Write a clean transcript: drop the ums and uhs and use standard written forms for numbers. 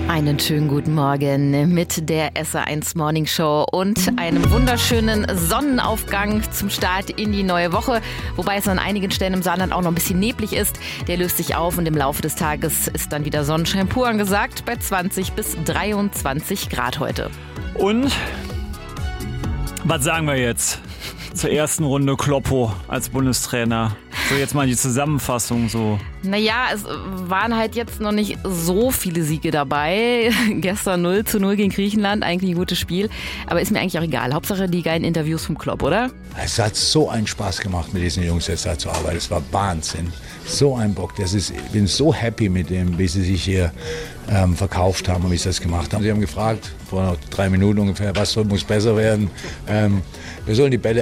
Einen schönen guten Morgen mit der SR1 Morning Show und einem wunderschönen Sonnenaufgang zum Start in die neue Woche. Wobei es an einigen Stellen im Saarland auch noch ein bisschen neblig ist. Der löst sich auf und im Laufe des Tages ist dann wieder Sonnenschein pur angesagt bei 20 bis 23 Grad heute. Und was sagen wir jetzt zur ersten Runde Kloppo als Bundestrainer? So, jetzt mal die Zusammenfassung so. Naja, es waren halt jetzt noch nicht so viele Siege dabei. Gestern 0:0 gegen Griechenland, eigentlich ein gutes Spiel. Aber ist mir eigentlich auch egal. Hauptsache die geilen Interviews vom Klopp, oder? Es hat so einen Spaß gemacht, mit diesen Jungs jetzt da zu arbeiten. Es war Wahnsinn. So ein Bock. Ich bin so happy mit dem, wie sie sich hier verkauft haben und wie sie das gemacht haben. Sie haben gefragt, vor 3 Minuten ungefähr, was muss besser werden. Wir sollen die Bälle